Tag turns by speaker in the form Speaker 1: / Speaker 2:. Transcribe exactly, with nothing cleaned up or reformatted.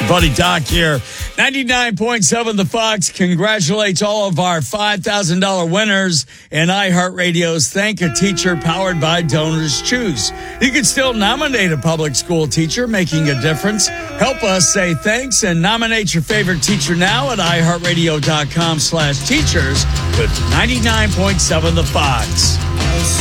Speaker 1: Buddy Doc here. ninety-nine point seven The Fox congratulates all of our five thousand dollars winners in iHeartRadio's Thank a Teacher powered by Donors Choose. You can still nominate a public school teacher making a difference. Help us say thanks and nominate your favorite teacher now at iHeartRadio.com slash teachers with ninety-nine point seven The Fox.